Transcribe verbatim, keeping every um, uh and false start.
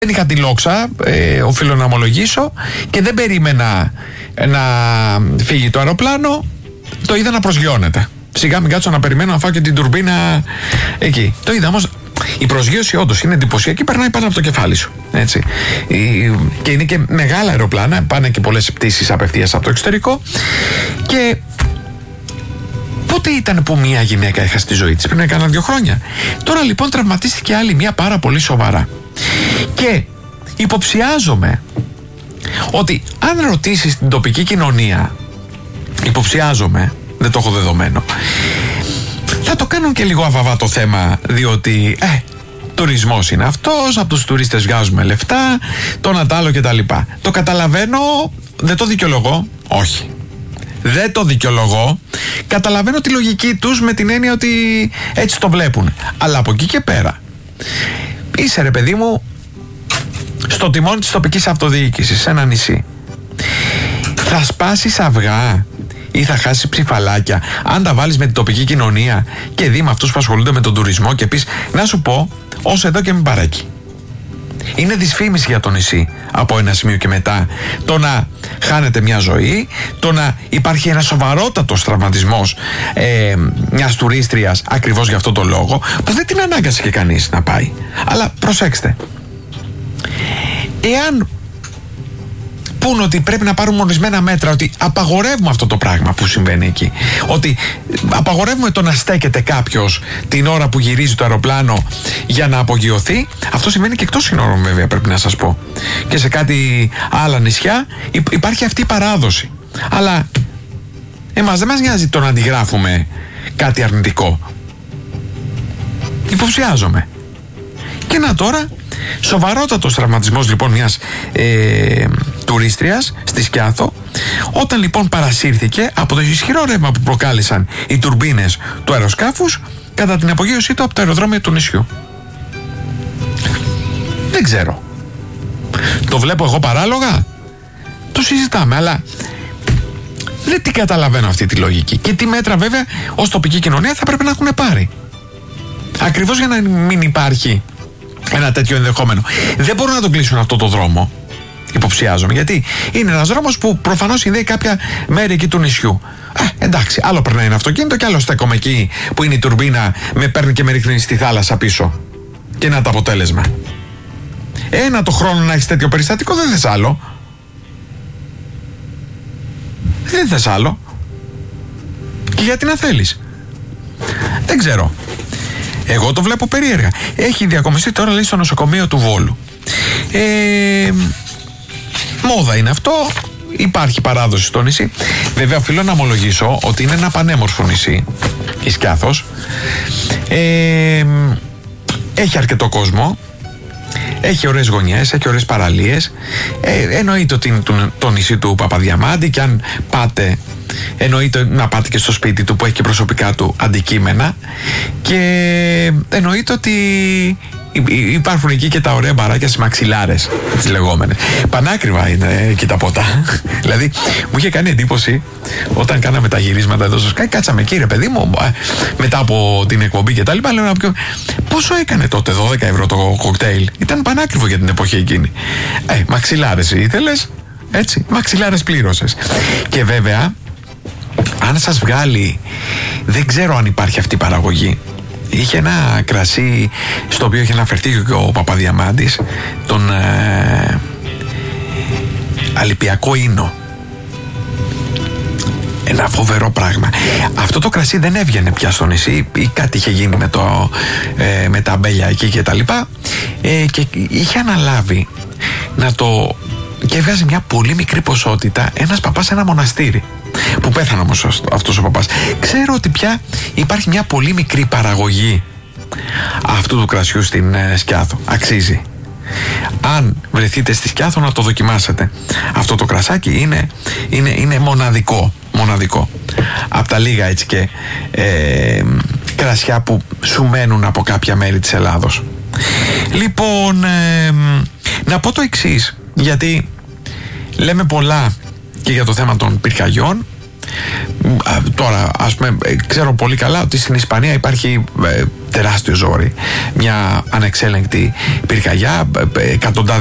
Δεν είχα τη λόξα, ε, οφείλω να ομολογήσω, και δεν περίμενα να φύγει το αεροπλάνο. Το είδα να προσγειώνεται. Σιγά μην κάτσω να περιμένω να φάω και την τουρμπίνα εκεί. Το είδα όμως. Η προσγείωση όντως είναι εντυπωσιακή, περνάει πάνω από το κεφάλι σου. Έτσι. Και είναι και μεγάλα αεροπλάνα, πάνε και πολλές πτήσεις απευθείας από το εξωτερικό. Και πότε ήταν που μια γυναίκα έχασε τη ζωή της? Πριν έκανα δύο χρόνια. Τώρα λοιπόν τραυματίστηκε άλλη μια πάρα πολύ σοβαρά. Και υποψιάζομαι ότι αν ρωτήσεις την τοπική κοινωνία, υποψιάζομαι, δεν το έχω δεδομένο, θα το κάνουν και λίγο αβαβά το θέμα, διότι ε, τουρισμός είναι αυτός, από τους τουρίστες βγάζουμε λεφτά, το Νατάλο κτλ. Το καταλαβαίνω, δεν το δικαιολογώ, όχι. Δεν το δικαιολογώ. Καταλαβαίνω τη λογική τους με την έννοια ότι έτσι το βλέπουν. Αλλά από εκεί και πέρα, είσαι ρε παιδί μου στο τιμόνι της τοπικής αυτοδιοίκησης σε ένα νησί. Θα σπάσεις αυγά ή θα χάσεις ψηφαλάκια αν τα βάλεις με την τοπική κοινωνία και δει με αυτούς που ασχολούνται με τον τουρισμό και πεις, να σου πω, ως εδώ και μην παρέκει. Είναι δυσφήμιση για το νησί από ένα σημείο και μετά το να χάνεται μια ζωή, το να υπάρχει ένα σοβαρότατος τραυματισμός ε, μιας τουρίστριας ακριβώς για αυτό το λόγο, που δεν την ανάγκασε και κανείς να πάει. Αλλά προσέξτε, εάν πούν ότι πρέπει να πάρουν ορισμένα μέτρα, ότι απαγορεύουμε αυτό το πράγμα που συμβαίνει εκεί, ότι απαγορεύουμε το να στέκεται κάποιος την ώρα που γυρίζει το αεροπλάνο για να απογειωθεί, αυτό συμβαίνει και εκτός συνόρων βέβαια, πρέπει να σας πω, και σε κάτι άλλα νησιά υπάρχει αυτή η παράδοση. Αλλά εμάς δεν μας νοιάζει το να αντιγράφουμε κάτι αρνητικό. Υποψιάζομαι. Και να τώρα, σοβαρότατος τραυματισμός λοιπόν μιας ε, τουρίστριας στη Σκιάθο, όταν λοιπόν παρασύρθηκε από το ισχυρό ρεύμα που προκάλεσαν οι τουρμπίνες του αεροσκάφους κατά την απογείωσή του από το αεροδρόμιο του νησιού. Δεν ξέρω. Το βλέπω εγώ παράλογα? Το συζητάμε, αλλά δεν την καταλαβαίνω αυτή τη λογική. Και τι μέτρα βέβαια ως τοπική κοινωνία θα πρέπει να έχουν πάρει, ακριβώς για να μην υπάρχει ένα τέτοιο ενδεχόμενο. Δεν μπορούν να τον κλείσουν αυτό το δρόμο, υποψιάζομαι, γιατί είναι ένας δρόμος που προφανώς συνδέει κάποια μέρη εκεί του νησιού. Α, εντάξει, άλλο περνάει ένα αυτοκίνητο και άλλο στέκομαι εκεί που είναι η τουρμπίνα, με παίρνει και με ρίχνει στη θάλασσα πίσω. Και να το αποτέλεσμα. Ένα το χρόνο να έχεις τέτοιο περιστατικό, δεν θες άλλο. Δεν θες άλλο. Και γιατί να θέλεις? Δεν ξέρω. Εγώ το βλέπω περίεργα. Έχει διακομιστεί τώρα, λέει, στο νοσοκομείο του Βόλου. Ε, μόδα είναι αυτό. Υπάρχει παράδοση στο νησί. Βέβαια, οφείλω να ομολογήσω ότι είναι ένα πανέμορφο νησί, η Σκιάθος. Ε, έχει αρκετό κόσμο. Έχει ωραίες γωνιές, έχει ωραίες παραλίες. Ε, εννοείται ότι είναι το, το νησί του Παπαδιαμάντη, και αν πάτε, εννοείται να πάτε και στο σπίτι του που έχει και προσωπικά του αντικείμενα, και εννοείται ότι υπάρχουν εκεί και τα ωραία μπαράκια στις μαξιλάρες, τις λεγόμενες. Πανάκριβα είναι εκεί τα ποτά. Δηλαδή, μου είχε κάνει εντύπωση όταν κάναμε τα γυρίσματα εδώ στο Sky, κάτσαμε εκεί ρε παιδί μου, μετά από την εκπομπή και τα λοιπά, λέω, πόσο έκανε τότε δώδεκα ευρώ το κοκτέιλ? Ήταν πανάκριβο για την εποχή εκείνη. Ε, μαξιλάρες ήθελες, έτσι, μαξιλάρες πλήρωσες. Και βέβαια, αν σας βγάλει, δεν ξέρω αν υπάρχει αυτή η παραγωγή. Είχε ένα κρασί στο οποίο είχε αναφερθεί και ο Παπαδιαμάντης, τον ε, Αλιπιακό Ίνο. Ένα φοβερό πράγμα. Αυτό το κρασί δεν έβγαινε πια στο νησί, ή κάτι είχε γίνει με, το, ε, με τα αμπέλια εκεί και τα λοιπά, ε, και είχε αναλάβει να το... και έβγαζε μια πολύ μικρή ποσότητα ένας παπάς σε ένα μοναστήρι, που πέθανε όμως αυτός ο παπάς. Ξέρω ότι πια υπάρχει μια πολύ μικρή παραγωγή αυτού του κρασιού στην ε, Σκιάθο. Αξίζει. Αν βρεθείτε στη Σκιάθο να το δοκιμάσετε. Αυτό το κρασάκι είναι, είναι, είναι μοναδικό. Μοναδικό. Από τα λίγα έτσι και ε, κρασιά που σου μένουν από κάποια μέρη της Ελλάδος. Λοιπόν, ε, να πω το εξής, γιατί λέμε πολλά και για το θέμα των πυρκαγιών, τώρα, ας πούμε, ξέρω πολύ καλά ότι στην Ισπανία υπάρχει ε, τεράστιο ζόρι. Μια ανεξέλεγκτη πυρκαγιά, εκατοντάδες